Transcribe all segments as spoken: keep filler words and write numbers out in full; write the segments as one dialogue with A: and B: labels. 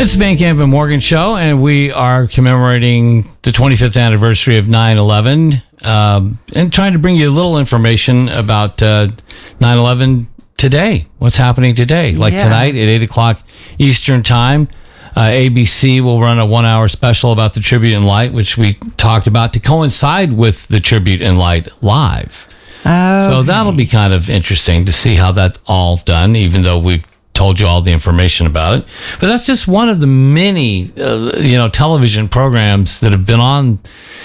A: It's the Van Camp and Morgan Show, and we are commemorating the twenty-fifth anniversary of nine eleven, um, and trying to bring you a little information about uh, nine eleven today. What's happening today? Like
B: Yeah.
A: tonight at eight o'clock Eastern Time, uh, A B C will run a one-hour special about the Tribute in Light, which we talked about to coincide with the Tribute in Light live.
B: Oh,
A: So that'll be kind of interesting to see how that's all done, even though we've told you all the information about it. But that's just one of the many, uh, you know, television programs that have been on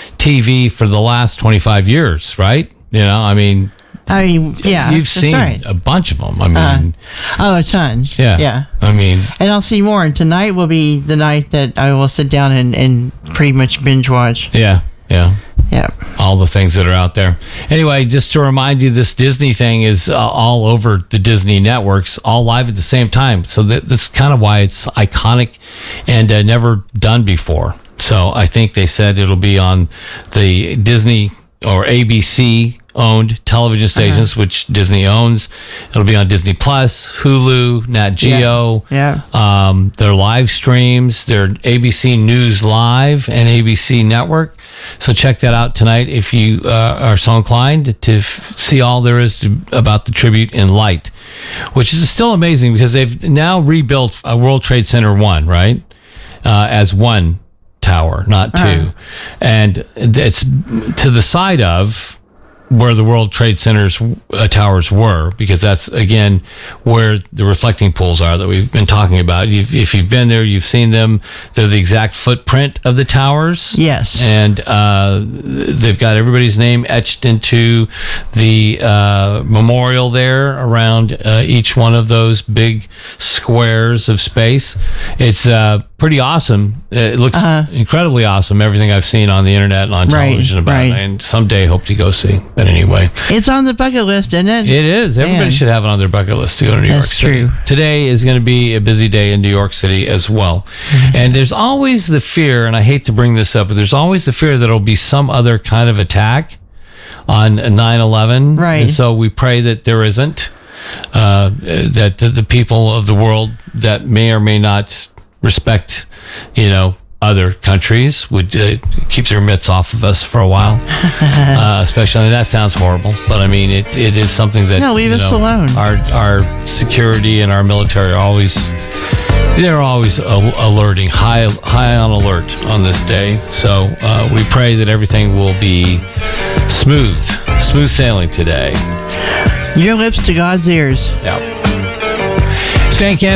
A: T V for the last twenty-five years, right? You know, I mean,
B: I mean, yeah,
A: you've
B: that's
A: seen
B: right.
A: a bunch of them. I mean,
B: Uh, oh, a ton.
A: yeah,
B: yeah.
A: I mean,
B: And I'll see more. And tonight will be the night that I will sit down and, and pretty much binge watch.
A: yeah, yeah.
B: Yeah.
A: All the things that are out there. Anyway, just to remind you, this Disney thing is uh, all over the Disney networks, all live at the same time. So that, that's kind of why it's iconic and uh, never done before. So I think they said it'll be on the Disney or A B C owned television stations, uh-huh. which Disney owns. It'll be on Disney Plus, Hulu, Nat Geo.
B: Yeah.
A: Um, their live streams, their A B C News Live and A B C Network. So check that out tonight if you uh, are so inclined to f- see all there is to, about the Tribute in Light, which is still amazing because they've now rebuilt uh, World Trade Center one, right, uh, as one tower, not two. Uh-huh. And it's to the side of where the World Trade Center's uh, towers were, because that's, again, where the reflecting pools are that we've been talking about. You've, if you've been there, you've seen them. They're the exact footprint of the towers.
B: Yes.
A: And uh, they've got everybody's name etched into the uh, memorial there around uh, each one of those big squares of space. It's uh, pretty awesome. It looks uh-huh. incredibly awesome, everything I've seen on the internet and on television
B: right,
A: about
B: right.
A: it. And someday hope to go see. But anyway,
B: it's on the bucket list, isn't it?
A: It is. Everybody
B: Man.
A: should have it on their bucket list to go to New
B: That's
A: York City.
B: true.
A: Today is going to be a busy day in New York City as well. Mm-hmm. And there's always the fear, and I hate to bring this up, but there's always the fear that there'll be some other kind of attack on nine eleven.
B: Right.
A: And so we pray that there isn't, uh, that the, the people of the world that may or may not respect, you know, other countries would uh, keep their mitts off of us for a while, uh, especially. And that sounds horrible, but I mean, it, it is something that
B: no, leave us
A: know,
B: alone.
A: Our our security and our military are always they're always al- alerting, high high on alert on this day. So uh, we pray that everything will be smooth, smooth sailing today.
B: Your lips to God's ears.
A: Yeah. It's Van Camp.